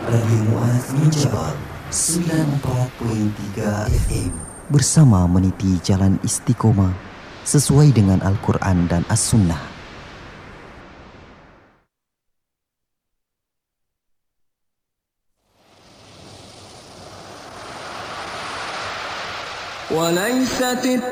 Radio Muaz Menjabal 94.3 FM bersama meniti jalan istiqomah sesuai dengan Al-Quran dan As-Sunnah. وليست